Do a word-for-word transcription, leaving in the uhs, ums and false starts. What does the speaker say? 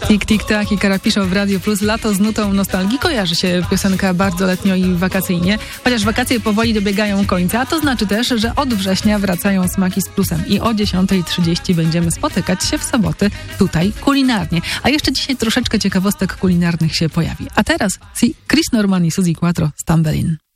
Tik, tik, tak i Karapiszo w Radio Plus. Lato z nutą nostalgii. Kojarzy się piosenka bardzo letnio i wakacyjnie. Chociaż wakacje powoli dobiegają końca, a to znaczy też, że od września wracają smaki z plusem. I o dziesiąta trzydzieści będziemy spotykać się w soboty tutaj kulinarnie. A jeszcze dzisiaj troszeczkę ciekawostek kulinarnych się pojawi. A teraz si Chris Norman i Suzy Quattro, Stumbling.